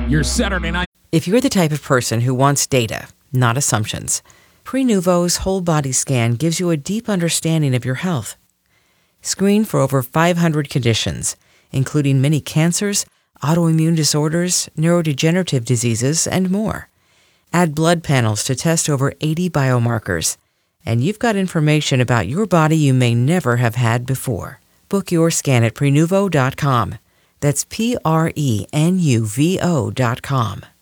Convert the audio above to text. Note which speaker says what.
Speaker 1: Your Saturday night.
Speaker 2: If you're the type of person who wants data, not assumptions, Prenuvo's whole body scan gives you a deep understanding of your health. Screen for over 500 conditions, including many cancers, autoimmune disorders, neurodegenerative diseases, and more. Add blood panels to test over 80 biomarkers, and you've got information about your body you may never have had before. Book your scan at Prenuvo.com. That's Prenuvo.com.